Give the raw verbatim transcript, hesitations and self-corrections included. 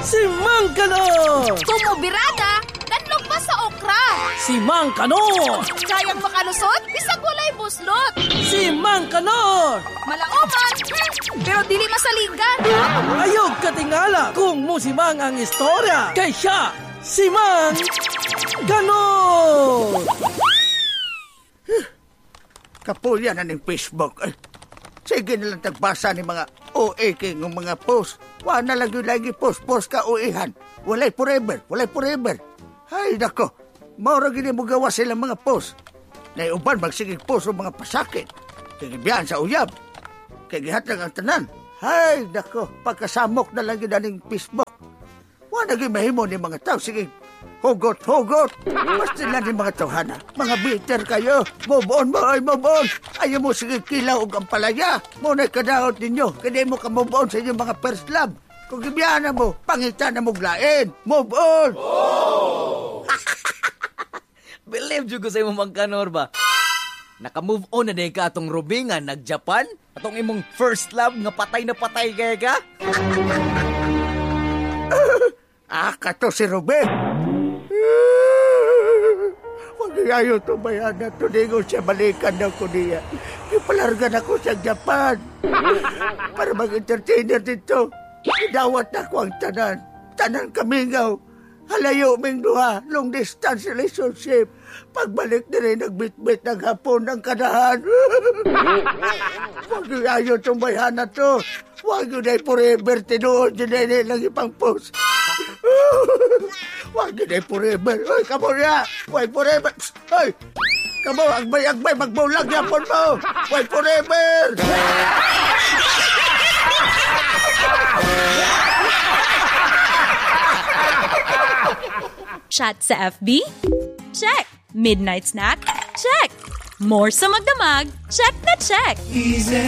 Si Mang Kanor! Tumubirada, kanlog pa sa okra. Si Mang Kanor! Kayang makalusot, bisag walay buslot. Si Mang Kanor! Malaoman, pero dili masaligan. Ayog katingala kung musimang ang istorya. Kay siya, si Mang Kanor! Kapulya na ng Facebook. Ay, sige na lang tagbasa ni mga O A K ng mga post. Wa na lang yung lagi post-post ka O A-han. Walay forever, walay forever. Ay, nako. Maura gini mo gawa silang mga post. Naiuban magsigig post o mga pasakit. Kagibiyan sa uyab. Kagihat lang ang tanan. Ay, nako. Pagkasamok na lang yun ng Facebook. Wa naging mahimo ni mga tao. Sige, hugot, hugot. Basta lang ni mga tawhana. Mga bitter kayo. Move on mo, ay move on. Ayaw mo sige kilaw o ang palaya. Muna kadaot ninyo. Kaya mo ka move on sa inyong mga first love. Kung gibiyana mo, pangitan na mo glain. Move on. Oh! Believe dyo ko sa imong Mang Kanor ba? Naka-move on na day ka atong Ruby nga nag-Japan? Atong imong first love nga patay na patay kaya ka? Ah, kato si Ruben. Huwag ayaw ito bayan na tuningo siya balikan na ko niya. Ipalargan ako sa Japan. Para mag-entertainer dito. Idawat na ko ang tanan. Tanan kamingaw. Halayo ming duha. Long distance relationship. Pagbalik na rin nagbitbit ng hapon ng kanahan. Huwag ayaw itong bayan na to. Huwag yun ay forever tinuod yun ay lang ipang post. Wag yun ay forever. Uy, kamo niya. Why forever? Uy, kamo, agbay-agbay, magbulag yapon mo. Why forever? Chat sa F B? Check. Midnight snack? Check. More sa magdamag? Check na check.